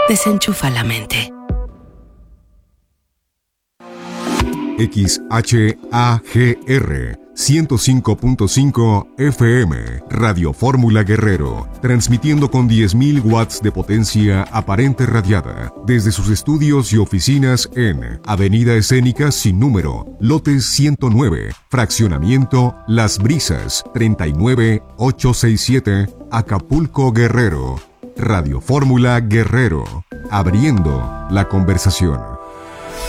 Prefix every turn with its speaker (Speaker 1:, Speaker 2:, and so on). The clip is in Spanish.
Speaker 1: desenchufa la mente.
Speaker 2: XHAGR 105.5 FM, Radio Fórmula Guerrero, transmitiendo con 10.000 watts de potencia aparente radiada, desde sus estudios y oficinas en Avenida Escénica sin número, lote 109, fraccionamiento Las Brisas, 39867, Acapulco, Guerrero. Radio Fórmula Guerrero, abriendo la conversación.